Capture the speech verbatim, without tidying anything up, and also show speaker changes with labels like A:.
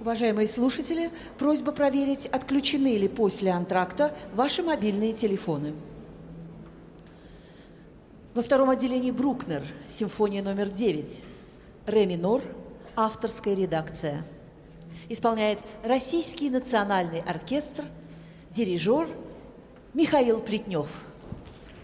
A: Уважаемые слушатели, просьба проверить, отключены ли после антракта ваши мобильные телефоны. Во втором отделении Брукнер, симфония номер девять, ре минор, авторская редакция. Исполняет Российский национальный оркестр, дирижер Михаил Плетнев.